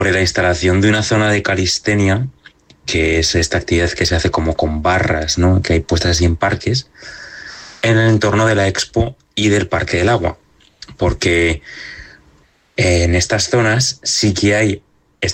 sobre la instalación de una zona de calistenia, que es esta actividad que se hace como con barras, ¿no? Que hay puestas así en parques, en el entorno de la Expo y del Parque del Agua. Porque en estas zonas sí que hay